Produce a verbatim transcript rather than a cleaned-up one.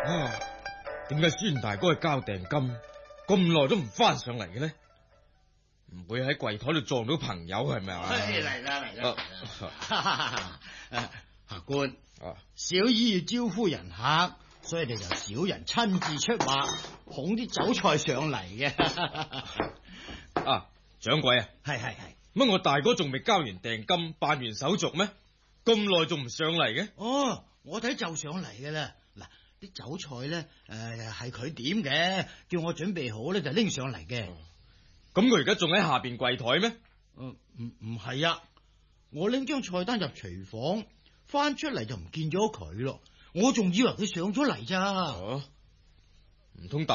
啊，點解孫大哥去交訂金咁耐都唔翻上嚟嘅呢？唔會喺櫃台度撞到朋友係咪啊？ 嚟啦嚟啦！客官， 啊， 小姨要招呼人客，所以你就小人親自出馬，捧啲酒菜上嚟嘅。 啊，掌櫃啊， 係係係。 乜我大哥仲未交完訂金，辦完手續咩？咁耐仲唔上嚟嘅？ 哦，我睇就上嚟嘅啦。嗱，啲酒菜咧，誒係佢點嘅，叫我準備好咧就拎上嚟嘅。 咁佢而家仲喺下邊櫃台咩？ 唔唔唔係啊！我拎張菜單入廚房，翻出嚟就唔見咗佢咯。我仲以為佢上咗嚟咋。 哦，唔通大